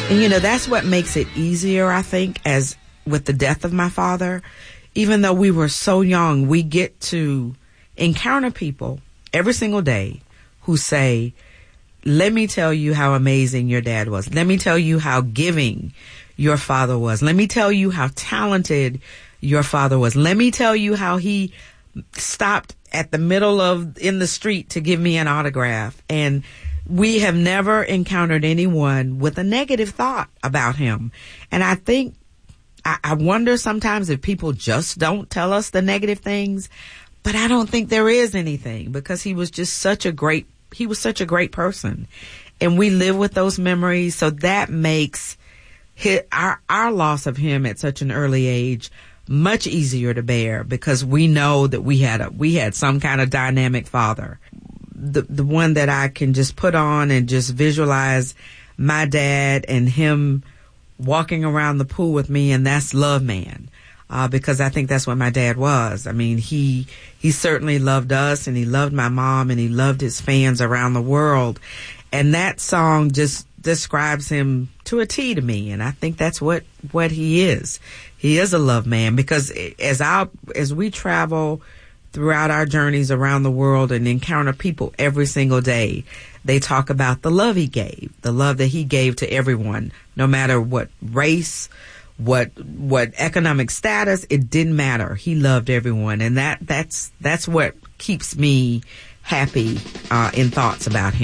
And, you know, that's what makes it easier, I think, as with the death of my father. Even though we were so young, we get to encounter people every single day who say, let me tell you how amazing your dad was. Let me tell you how giving your father was. Let me tell you how talented your father was. Let me tell you how he stopped at the middle of in the street to give me an autograph. And we have never encountered anyone with a negative thought about him. And I think, I wonder sometimes if people just don't tell us the negative things, but I don't think there is anything, because he was just such a great person. And we live with those memories. So that makes our loss of him at such an early age much easier to bear, because we know that we had some kind of dynamic father. The one that I can just put on and just visualize my dad and him walking around the pool with me, and that's Love Man. Because I think that's what my dad was. I mean, he certainly loved us, and he loved my mom, and he loved his fans around the world. And that song just describes him to a T to me. And I think that's what he is. He is a love man, because as we travel throughout our journeys around the world and encounter people every single day, they talk about the love he gave, the love that he gave to everyone, no matter what race, what economic status, it didn't matter. He loved everyone. And that's what keeps me happy in thoughts about him.